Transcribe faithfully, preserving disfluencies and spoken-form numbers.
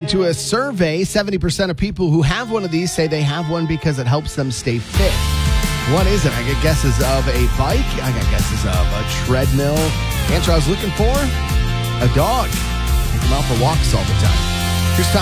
to a survey, seventy percent of people who have one of these say they have one because it helps them stay fit. What is it? I get guesses of a bike. I got guesses of a treadmill. The answer I was looking for, a dog. Take them out for walks all the time. Here's Tom.